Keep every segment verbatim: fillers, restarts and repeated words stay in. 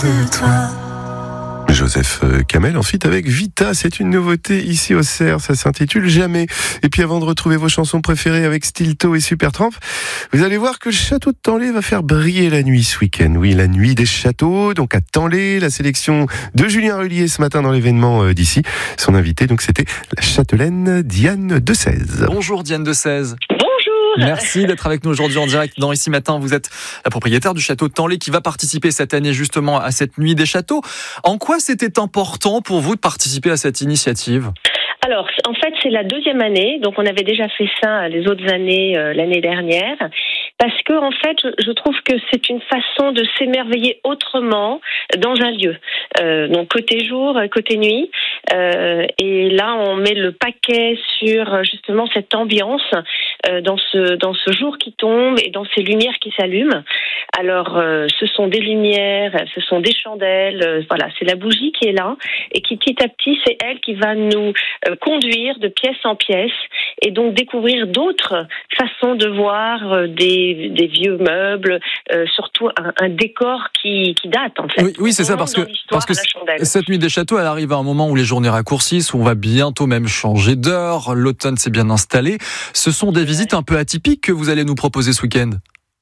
de toi. Joseph Kamel en feat avec Vita, c'est une nouveauté ici au C E R, ça s'intitule Jamais. Et puis avant de retrouver vos chansons préférées avec Stilto et Supertramp, vous allez voir que le château de Tanlay va faire briller la nuit ce week-end. Oui, la nuit des châteaux, donc à Tanlay, la sélection de Julien Rullier ce matin dans l'événement d'ici. Son invité, donc c'était la châtelaine Diane de Sèze. Bonjour Diane de Sèze. Bonjour. Merci d'être avec nous aujourd'hui en direct dans Ici Matin. Vous êtes la propriétaire du château de Tanlay qui va participer cette année justement à cette nuit des châteaux. En quoi c'était important pour vous de participer à cette initiative ? Alors, en fait, c'est la deuxième année, donc on avait déjà fait ça les autres années, euh, l'année dernière, parce que en fait, je, je trouve que c'est une façon de s'émerveiller autrement dans un lieu. Euh, donc côté jour, côté nuit, euh, et là, on met le paquet sur justement cette ambiance euh, dans ce dans ce jour qui tombe et dans ces lumières qui s'allument. Alors, euh, ce sont des lumières, ce sont des chandelles, euh, voilà, c'est la bougie qui est là et qui petit à petit, c'est elle qui va nous euh, conduire de pièce en pièce et donc découvrir d'autres façons de voir euh, des, des vieux meubles, euh, surtout un, un décor qui, qui date en fait. Oui, oui c'est ça, parce que, parce que cette nuit des châteaux, elle arrive à un moment où les journées raccourcissent, où on va bientôt même changer d'heure, l'automne s'est bien installé. Ce sont des visites un peu atypiques que vous allez nous proposer ce week-end.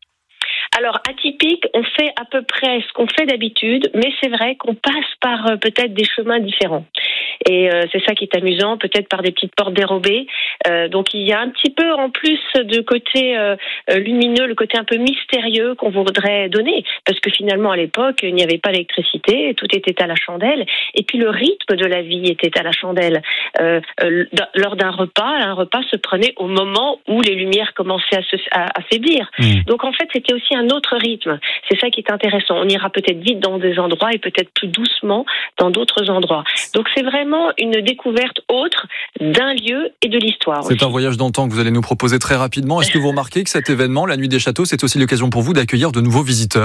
Alors, atypique, on fait à peu près ce qu'on fait d'habitude, mais c'est vrai qu'on passe par euh, peut-être des chemins différents. Et euh, c'est ça qui est amusant, peut-être par des petites portes dérobées. Euh, donc, il y a un petit peu en plus de côté euh, lumineux, le côté un peu mystérieux qu'on voudrait donner. Parce que finalement, à l'époque, il n'y avait pas d'électricité, tout était à la chandelle. Et puis, le rythme de la vie était à la chandelle. Euh, euh, lors d'un repas, un repas se prenait au moment où les lumières commençaient à, se, à, à faiblir. Mmh. Donc, en fait, c'était aussi un autre rythme. C'est ça qui est intéressant. On ira peut-être vite dans des endroits et peut-être plus doucement dans d'autres endroits. Donc c'est vraiment une découverte autre d'un lieu et de l'histoire. C'est aussi. Un voyage dans le temps que vous allez nous proposer très rapidement. Est-ce que vous remarquez que cet événement, la Nuit des Châteaux, c'est aussi l'occasion pour vous d'accueillir de nouveaux visiteurs ?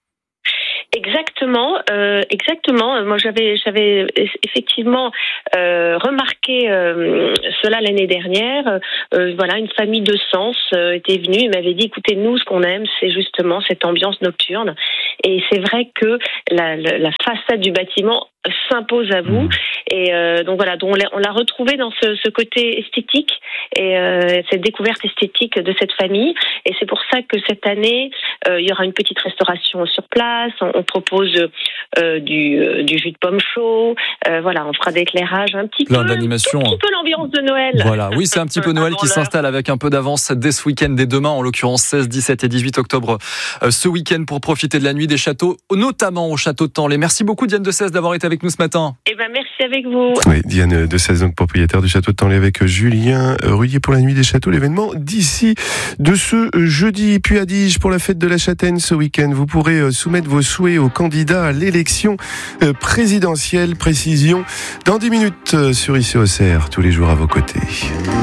Exactement, euh, exactement. Moi, j'avais, j'avais effectivement euh, remarqué euh, cela l'année dernière. Euh, voilà, une famille de Sens euh, était venue et m'avait dit, écoutez, nous, ce qu'on aime, c'est justement cette ambiance nocturne. Et c'est vrai que la, la, la façade du bâtiment s'impose à vous. Et euh, donc voilà, donc on l'a, on l'a retrouvé dans ce, ce côté esthétique et euh, cette découverte esthétique de cette famille. Et c'est pour ça que cette année, euh, il y aura une petite restauration sur place. On, on propose euh, du, euh, du jus de pomme chaud. Euh, voilà, on fera d'éclairage un petit Plein peu, d'animations. un petit peu l'ambiance de Noël. Voilà, oui, c'est un petit peu Noël qui l'heure. s'installe avec un peu d'avance dès ce week-end, dès demain, en l'occurrence seize, dix-sept et dix-huit octobre, euh, ce week-end pour profiter de la nuit des châteaux, notamment au château de Tanlay. Merci beaucoup Diane de Sèze d'avoir été avec nous ce matin. Eh ben merci avec vous. Oui, Diane de Sèze, donc propriétaire du château de Tanlay avec Julien Rullier pour la nuit des châteaux, l'événement d'ici de ce jeudi. Puis à Diges pour la fête de la châtaigne ce week-end. Vous pourrez soumettre vos souhaits aux candidats à l'élection présidentielle. Précision dans dix minutes sur I C O C R, tous les jours à vos côtés.